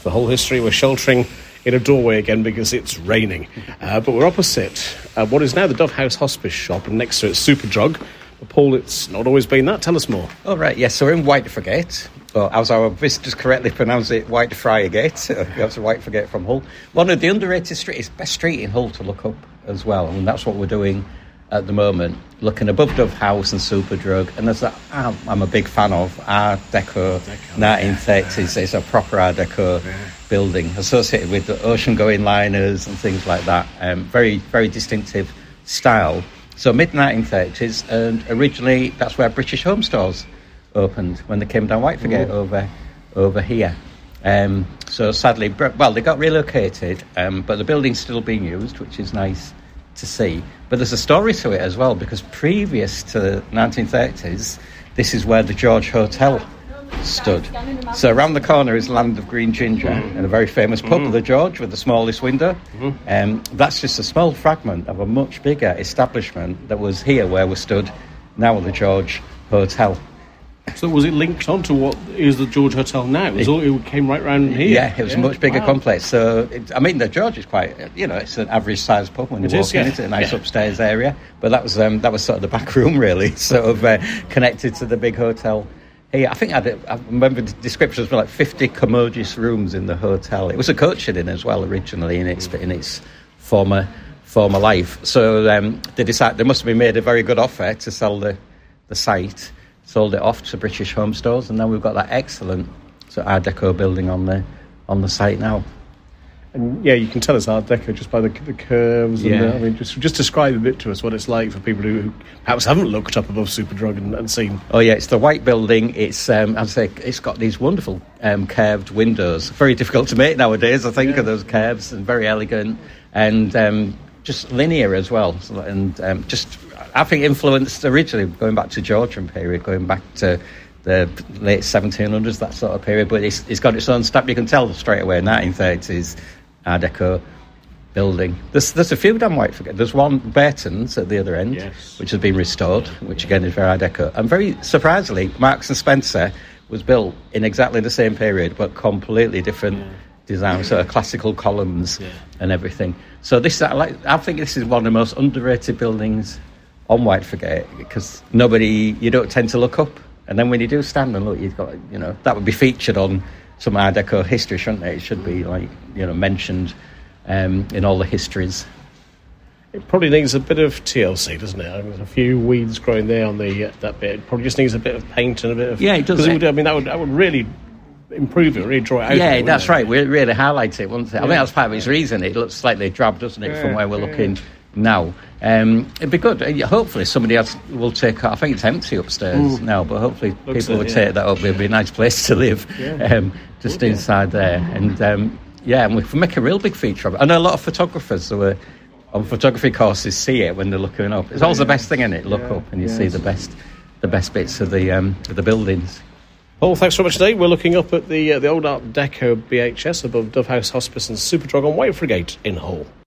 the whole history. We're sheltering in a doorway again because it's raining. But we're opposite what is now the Dove House Hospice shop, and next to it's Superdrug. But Paul, it's not always been that. Tell us more. Oh, right, yes, so we're in Whitefriars. Well, as our visitors correctly pronounce it, Whitefriars. That's Whitefriars from Hull. One of the underrated streets, best street in Hull to look up as well. And that's what we're doing at the moment, looking above Dove House and Superdrug. And there's that I'm a big fan of, Art Deco 1930s. It's a proper Art Deco building associated with the ocean-going liners and things like that. Very, very distinctive style. So mid-1930s, and originally that's where British Home Stores opened when they came down Whitefriars over here. So sadly, they got relocated, but the building's still being used, which is nice to see. But there's a story to it as well, because previous to the 1930s, this is where the George Hotel stood. So around the corner is Land of Green Ginger, and a very famous pub, the George, with the smallest window. That's just a small fragment of a much bigger establishment that was here where we stood, now the George Hotel. So was it linked on to what is the George Hotel now? It came right round here? Yeah, it was a much bigger complex. So, the George is quite, it's an average-sized pub when you walk in. It's a nice upstairs area. But that was sort of the back room, really, sort of connected to the big hotel here. I think I remember the descriptions were like 50 commodious rooms in the hotel. It was a coaching inn as well, originally, in its former life. So they decided they must have made a very good offer to sell the site. Sold it off to British Home Stores, and now we've got that excellent sort of Art Deco building on the site now. And you can tell it's Art Deco just by the curves. And just describe a bit to us what it's like for people who perhaps haven't looked up above Superdrug and seen. Oh yeah, it's the white building. It's it's got these wonderful curved windows. Very difficult to make nowadays, I think, of those curves, and very elegant and just linear as well, and I think influenced originally going back to Georgian period, going back to the late 1700s, that sort of period. But it's got its own stamp. You can tell straight away, 1930s Art Deco building. There's a few down Whitefriars. There's one, Burton's, at the other end, which has been restored, which again is very Art Deco. And very surprisingly, Marks and Spencer was built in exactly the same period, but completely different design, so classical columns and everything. So I think this is one of the most underrated buildings on Whitefriars, because you don't tend to look up, and then when you do stand and look, you've got, that would be featured on some Art Deco history, shouldn't it? It should be mentioned in all the histories. It probably needs a bit of TLC, doesn't it? There's a few weeds growing there on that bit. It probably just needs a bit of paint and a bit of... Yeah, it does. That would really improve it, really draw it out. Yeah, that's right. We really highlight it, wouldn't it? I think that's part of its reason. It looks slightly drab, doesn't it, from where we're looking now. It'd be good. Hopefully somebody else will take it. I think it's empty upstairs now, but hopefully people will take that up. It'd be a nice place to live, just inside there. And and we can make a real big feature of it. I know a lot of photographers who are on photography courses see it when they're looking up. It's always the best thing, isn't it? Look up and you see the best bits of the buildings. Paul, thanks very much today. We're looking up at the old Art Deco BHS above Dove House Hospice and Superdrug on Whitefriars in Hull.